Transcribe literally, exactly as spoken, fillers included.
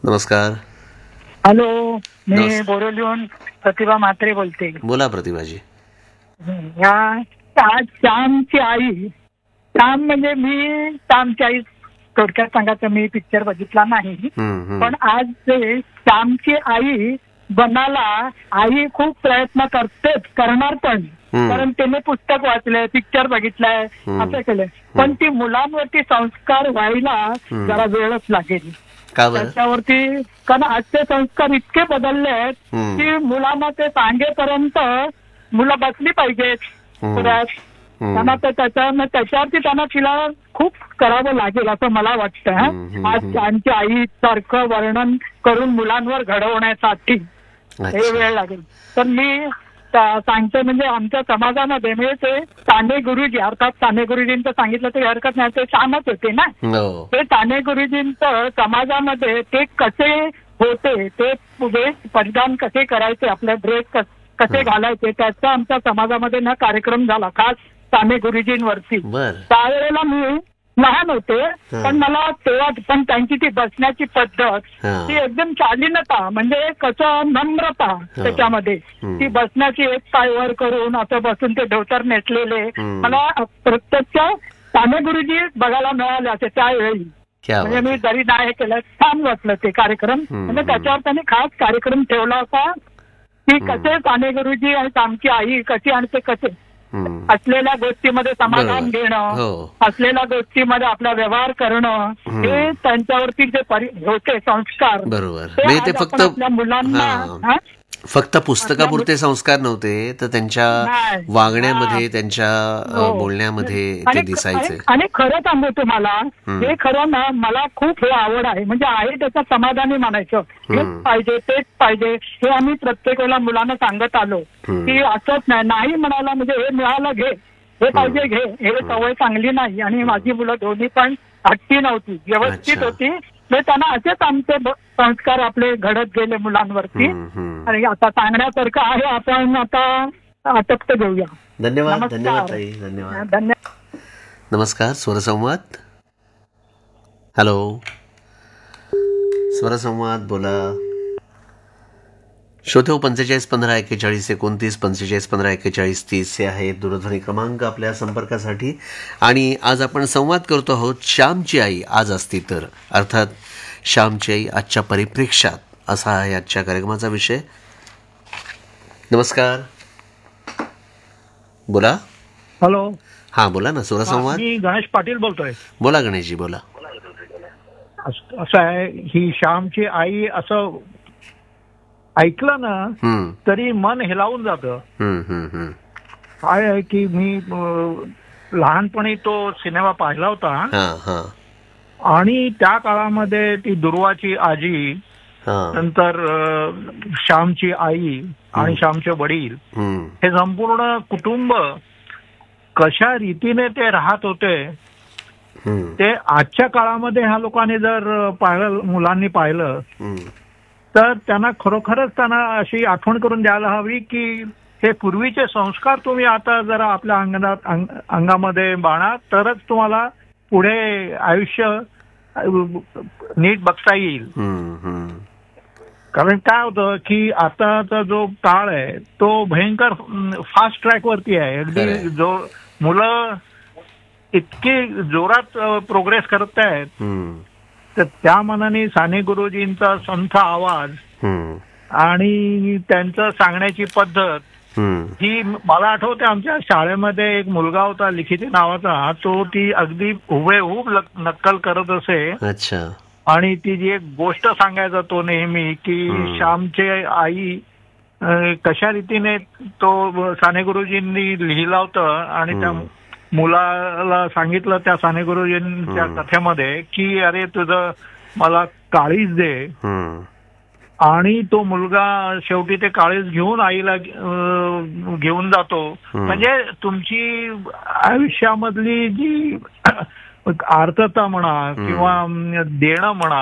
नमस्कार. हॅलो, मी नमस्कार. बोरिवलीहून प्रतिभा म्हात्रे बोलते. बोला प्रतिभाजी. या आज श्यामची आई, श्याम म्हणजे मी श्यामची आई थोडक्यात सांगायचं, मी पिक्चर बघितला नाही, हम्म, हम्म. पण आज ते श्यामची आई बनाला आई खूप प्रयत्न करतेच, करणार पण. हम्म. कारण तिने पुस्तक वाचलंय, पिक्चर बघितलंय, हम्म. असं केलंय. पण ती मुलांवरती संस्कार व्हायला हम्म. जरा वेळच लागेल का बरं? त्याच्यावरती. कारण आजचे संस्कार इतके बदलले आहेत हम्म. की मुलांना ते सांगेपर्यंत मुलं बसली पाहिजेत हम्म. पुढ्यात. हम्म. त्यांना ते त्याच्या त्याच्यावरती त्यांना तिला खूप करावं लागेल असं मला वाटतं. हम्म. हं. हम्म. आज त्यांची आई सारखं वर्णन करून मुलांवर घडवण्यासाठी हे अच्छा. वेळ लागेल. तर मी ता- सांगते म्हणजे आमच्या समाजामध्ये म्हणजे ते साने गुरुजी, अर्थात साने गुरुजींचं सांगितलं तरी हरकत नाही, ते छानच होते ना. हो. ते साने गुरुजींचं समाजामध्ये ते कसे होते, ते वेश परिधान कसे करायचे, आपले ड्रेस कसे हं. घालायचे, त्याचा आमच्या समाजामध्ये ना कार्यक्रम झाला खास साने गुरुजींवरती. बर. त्यावेळेला मी लहान होते, हं. पण मला तेव्हा पण त्यांची ती बसण्याची पद्धत, हं. ती एकदम शालीनता, म्हणजे कसं नम्रता त्याच्यामध्ये. हं. ती बसण्याची एक पाय वर करून असं बसून ते धोतर नेसलेले हं. मला प्रत्यक्ष साने गुरुजी बघायला मिळाले असे त्यावेळी. क्या म्हणजे बात मी आहे. जरी नाही हे केलं, छान वाटलं ते कार्यक्रम. हं. म्हणजे त्याच्यावर त्यांनी खास कार्यक्रम ठेवला होता की हं. कसे साने गुरुजी आणि आमची आई कशी आणि ते कसे हं. असलेल्या गोष्टीमध्ये समाधान बरोबर. घेणं, हो. असलेल्या गोष्टीमध्ये आपला व्यवहार करणं, हं. हे त्यांच्यावरती जे परि होते संस्कार, बरोबर. ते म्हणजे आज ते आपण फक्त आपल्या मुलांना हां. हा? फक्त पुस्तकापुरते संस्कार नव्हते, तर त्यांच्या नाही. वागण्यामध्ये, हां. त्यांच्या अ, हो. बोलण्यामध्ये ते आणि दिसायचे. आणि- आणि खरं सांगू तुम्हाला, हं. हे खरं ना मला खूप हे आवड आहे. म्हणजे आहे त्याचं समाधानी म्हणायचं, हेच हं. पाहिजे तेच पाहिजे, हे आम्ही प्रत्येक वेळेला मुलांना सांगत आलो हं. की असंच नाही, नाही म्हणायला म्हणजे हे मिळालं घे, हे पाहिजे घे, हे सवय चांगली नाही. आणि माझी मुलं दोन्ही पण हट्टी नव्हती, व्यवस्थित अच्छा. होती. म्हणजे त्यांना असेच आमचे ब- संस्कार आपले घडत गेले मुलांवरती. हं. हं. आणि आता सांगण्यासारखं आहे. आपण आता आटप्त घेऊया. धन्यवाद. नमस्कार. धन्यवाद ताई. धन्यवाद. धन्यवाद. नमस्कार. स्वरसंवाद. हॅलो. स्वरसंवाद बोला. श्रोते हो, पंचेचाळीस पंधरा एक्केचाळीस एकोणतीस पंचेचाळीस पंधरा एक्केचाळीस तीस हे आहे दूरध्वनी क्रमांक आपल्या संपर्कासाठी. आणि आज आपण संवाद करतो आहोत श्यामची आई आज असती तर, अर्थात श्यामची आई आजच्या परिप्रेक्ष्यात, असा आहे आजच्या कार्यक्रमाचा विषय. नमस्कार. बोला. हॅलो. हा बोला ना. स्वरसंवाद. मी गणेश पाटील बोलतोय. बोला गणेशजी बोला. असं आहे, ही श्यामची आई असं ऐकलं ना हम्म. तरी मन हेलावून जातं. हम्म. हम्म. हम्म. काय आहे की मी अं, लहानपणी तो सिनेमा पाहिला होता हा हा आणि त्या काळामध्ये ती दुर्वाची आजी, हा. नंतर अं, श्यामची आई आणि श्यामचे वडील, हम्म. हे संपूर्ण कुटुंब कशा रीतीने ते राहत होते हम्म. ते आजच्या काळामध्ये ह्या लोकांनी जर पाहिलं, मुलांनी पाहिलं, हम्म. तर त्यांना खरोखरच त्यांना अशी आठवण करून द्यायला हवी की हे पूर्वीचे संस्कार तुम्ही आता जरा आपल्या अंगणात अंग- अंगामध्ये बाणा, तरच तुम्हाला पुढे आयुष्य नीट बघता येईल. हम्म. हम्म. कारण काय होतं की आताचा जो काळ आहे तो भयंकर फास्ट ट्रॅक वरती आहे. खरंय. अगदी जो मुलं इतकी जोरात प्रोग्रेस करत आहेत, हम्म. तर त्या मनाने साने गुरुजींचा संथ आवाज हम्म. आणि त्यांचं सांगण्याची पद्धत हम्म. ही मला आठवते. आमच्या शाळेमध्ये एक मुलगा होता लिखिती नावाचा, तो ती अगदी हुबेहूब लक- नक्कल करत असे. अच्छा. आणि ती जी एक गोष्ट सांगायचा तो नेहमी की हम्म. श्यामचे आई अं, कशा रीतीने तो साने गुरुजींनी लिहिला होतं आणि त्या हम्म. मुलाला सांगितलं त्या साने गुरुजींच्या हम्म. कथेमध्ये की अरे तुझं मला काळीज दे. हम्म. आणि तो मुलगा शेवटी ते काळीज घेऊन आईला अं, घेऊन जातो. हम्म. म्हणजे तुमची आयुष्यामधली जी आर्थता म्हणा किंवा देणं म्हणा,